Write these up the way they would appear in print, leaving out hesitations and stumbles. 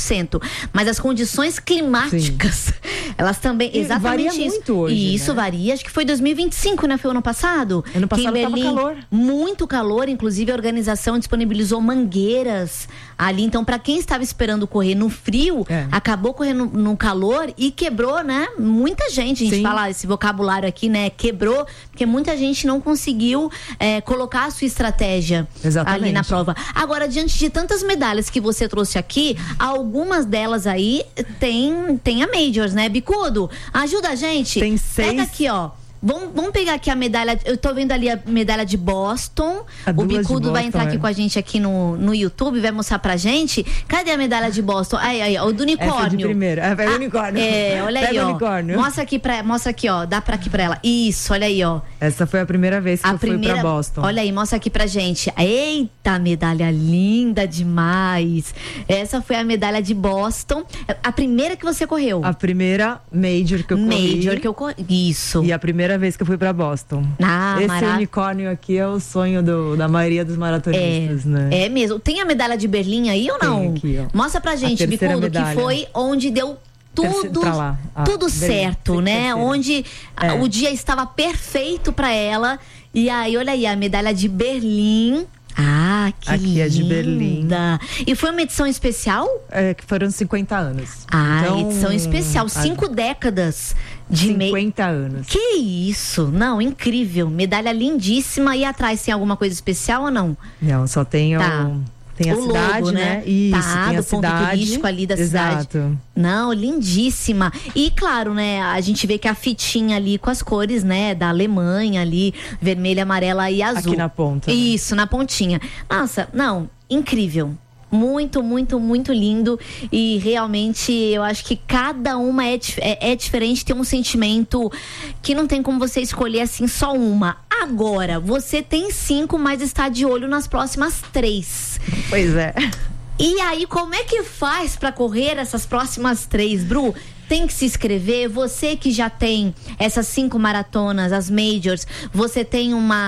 100%. Mas as condições climáticas, elas também, exatamente varia isso. Muito hoje, e isso né? varia, acho que foi 2025, né? Foi o ano passado? Ano passado estava calor. Muito calor, inclusive a organização disponibilizou mangueiras ali. Então, para quem estava esperando correr no frio, acabou correndo no calor e quebrou, né? Muita gente, a gente fala esse vocabulário aqui, né? Quebrou, porque muita gente não conseguiu colocar a sua estratégia ali na prova. Agora, diante de tantas medalhas que você trouxe aqui, algumas delas aí tem a Majors, né? Bicudo, ajuda a gente. Tem 6. Pega aqui, ó. Vamos pegar aqui a medalha. Eu tô vendo ali a medalha de Boston. O Bicudo vai entrar aqui com a gente aqui no YouTube, vai mostrar pra gente. Cadê a medalha de Boston? Aí, o do unicórnio. Essa é de primeiro. Pega o unicórnio. Olha aí, Pega ó. O unicórnio. Mostra aqui, ó. Dá aqui pra ela. Isso, olha aí, ó. Essa foi a primeira vez que eu fui pra Boston. Olha aí, mostra aqui pra gente. Eita, medalha linda demais. Essa foi a medalha de Boston. A primeira que você correu. A primeira Major que eu corri. Major que eu corri. Isso. E a primeira vez que eu fui pra Boston. Esse unicórnio aqui é o sonho da maioria dos maratonistas, né? É mesmo. Tem a medalha de Berlim aí ou não? Tem aqui, ó. Mostra pra gente, Bicudo, que foi onde deu tudo certo, né? Onde o dia estava perfeito pra ela. E aí, olha aí, a medalha de Berlim. Ah, que aqui linda. É de Berlim. E foi uma edição especial? Que foram 50 anos. Então, edição especial. 5 décadas de 50 anos. Que isso? Não, incrível. Medalha lindíssima. E atrás tem alguma coisa especial ou não? Não, só tem tem a cidade, logo, né? Isso, tem a do ponto cidade. turístico ali da cidade. Exato. Não, lindíssima. E claro, né, a gente vê que a fitinha ali com as cores, né, da Alemanha ali, vermelha, amarela e azul. Aqui na ponta. Isso, na pontinha. Nossa, não, incrível. Muito, muito, muito lindo. E realmente eu acho que cada uma é diferente, tem um sentimento que não tem como você escolher assim só uma. Agora, você tem 5, mas está de olho nas próximas 3. Pois é. E aí, como é que faz para correr essas próximas 3, Bru? Tem que se inscrever. Você que já tem essas 5 maratonas, as majors, você tem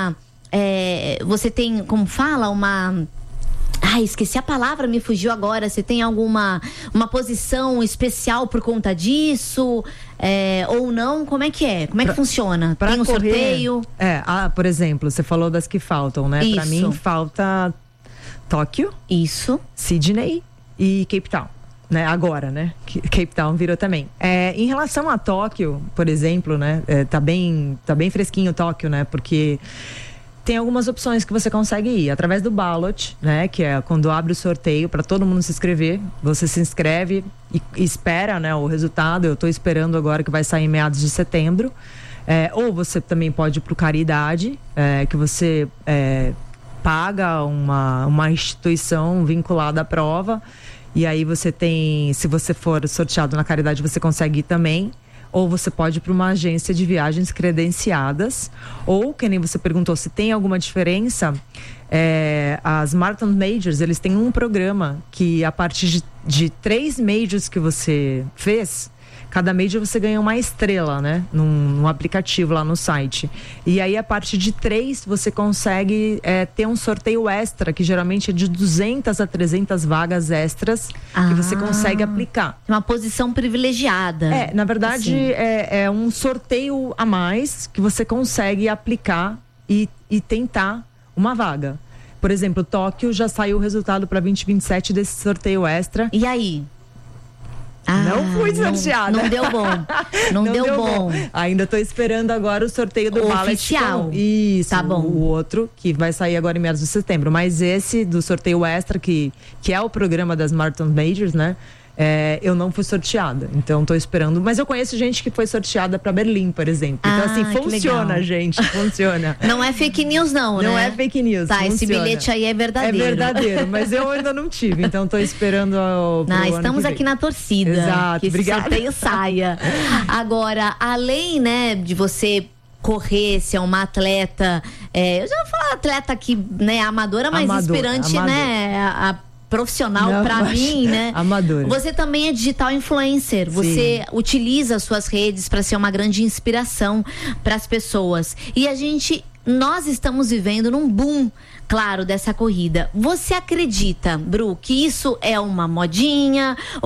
você tem, como fala, esqueci a palavra, me fugiu agora. Você tem uma posição especial por conta disso? Ou não? Como é que é? Como é que funciona? Tem um sorteio? Por exemplo, você falou das que faltam, né? Pra mim falta Tóquio, Sydney e Cape Town, né? Agora, né? Cape Town virou também. Em relação a Tóquio, por exemplo, né? Tá bem fresquinho Tóquio, né? Porque tem algumas opções que você consegue ir através do ballot, né? Que é quando abre o sorteio para todo mundo se inscrever. Você se inscreve e espera, né, o resultado. Eu estou esperando agora, que vai sair em meados de setembro. Ou você também pode ir pro Caridade, que você paga uma instituição vinculada à prova. E aí você tem, se você for sorteado na Caridade, você consegue ir também. Ou você pode ir para uma agência de viagens credenciadas. Ou, que nem você perguntou, se tem alguma diferença, as Marathon Majors, eles têm um programa que a partir de 3 majors que você fez, cada major você ganha uma estrela, né? Num aplicativo lá no site. E aí, a partir de 3, você consegue ter um sorteio extra, que geralmente é de 200 a 300 vagas extras que você consegue aplicar. Uma posição privilegiada. Na verdade, é um sorteio a mais que você consegue aplicar e tentar uma vaga. Por exemplo, Tóquio já saiu o resultado para 2027 desse sorteio extra. E aí? Não fui sorteada. Não deu bom. Não deu bom. Ainda tô esperando agora o sorteio do ballot oficial. Isso, tá bom. O outro, que vai sair agora em meados de setembro. Mas esse do sorteio extra, que é o programa das Marathon Majors, né? Eu não fui sorteada, então tô esperando. Mas eu conheço gente que foi sorteada pra Berlim, por exemplo. Então, assim, funciona, gente, funciona. Não é fake news, não, né? Não é fake news. Tá, funciona. esse bilhete aí é verdadeiro. É verdadeiro, mas eu ainda não tive, então tô esperando estamos aqui na torcida. Exato, que obrigada. esse sorteio saia. Agora, além, né, de você correr, ser uma atleta, eu já vou falar atleta aqui, né, amadora, mas inspirante, né, a profissional pra mim, né? Amadora. Você também é digital influencer. Você utiliza as suas redes para ser uma grande inspiração para as pessoas. E nós estamos vivendo num boom, claro, dessa corrida. Você acredita, Bru, que isso é uma modinha?